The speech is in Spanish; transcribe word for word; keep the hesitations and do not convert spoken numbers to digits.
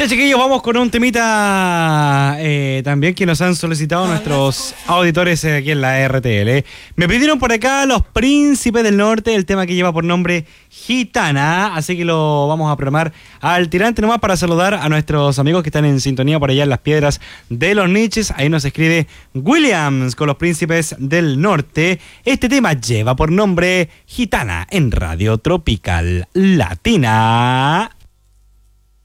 Ya, chiquillos, vamos con un temita eh, también que nos han solicitado nuestros auditores aquí en la R T L. Me pidieron por acá Los Príncipes del Norte, el tema que lleva por nombre Gitana, así que lo vamos a programar al tirante nomás para saludar a nuestros amigos que están en sintonía por allá en las piedras de los niches. Ahí nos escribe Williams con Los Príncipes del Norte. Este tema lleva por nombre Gitana en Radio Tropical Latina.